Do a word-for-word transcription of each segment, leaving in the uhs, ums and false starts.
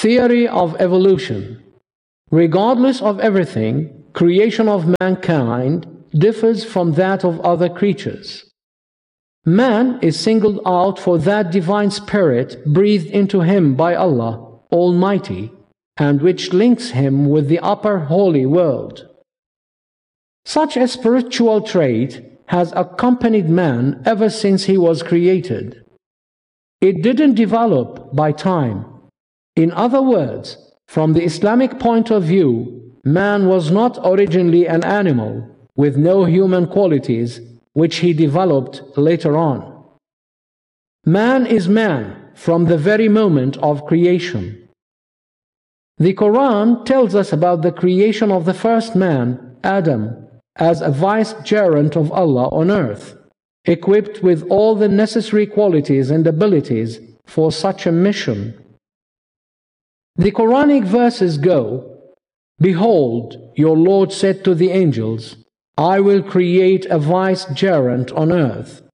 Theory of evolution. Regardless of everything, creation of mankind differs from that of other creatures. Man is singled out for that divine spirit breathed into him by Allah Almighty, and which links him with the upper holy world. Such a spiritual trait has accompanied man ever since he was created. It didn't develop by time. In other words, from the Islamic point of view, man was not originally an animal with no human qualities which he developed later on. Man is man from the very moment of creation. The Quran tells us about the creation of the first man, Adam, as a vicegerent of Allah on earth, equipped with all the necessary qualities and abilities for such a mission. The Quranic verses go, "Behold, your Lord said to the angels, I will create a vicegerent on earth."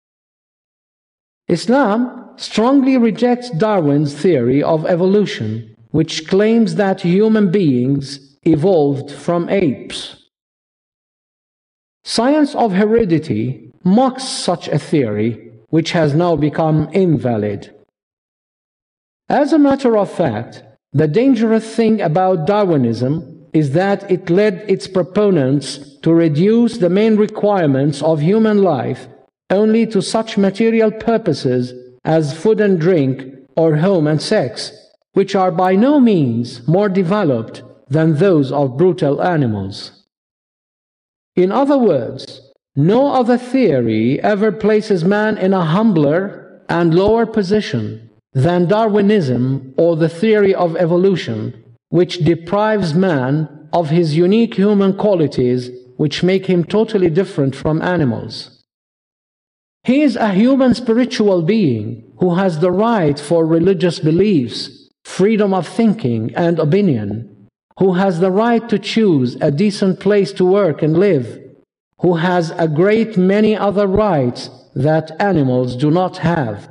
Islam strongly rejects Darwin's theory of evolution, which claims that human beings evolved from apes. Science of heredity mocks such a theory, which has now become invalid. As a matter of fact, the dangerous thing about Darwinism is that it led its proponents to reduce the main requirements of human life only to such material purposes as food and drink or home and sex, which are by no means more developed than those of brutal animals. In other words, no other theory ever places man in a humbler and lower position than Darwinism or the theory of evolution, which deprives man of his unique human qualities which make him totally different from animals. He is a human spiritual being who has the right for religious beliefs, freedom of thinking and opinion, who has the right to choose a decent place to work and live, who has a great many other rights that animals do not have.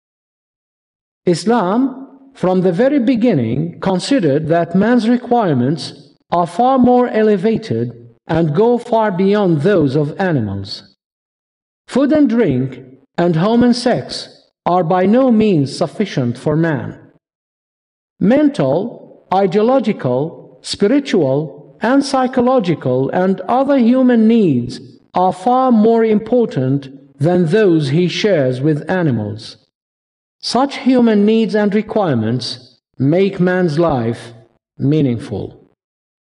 Islam, from the very beginning, considered that man's requirements are far more elevated and go far beyond those of animals. Food and drink and home and sex are by no means sufficient for man. Mental, ideological, spiritual, and psychological and other human needs are far more important than those he shares with animals. Such human needs and requirements make man's life meaningful.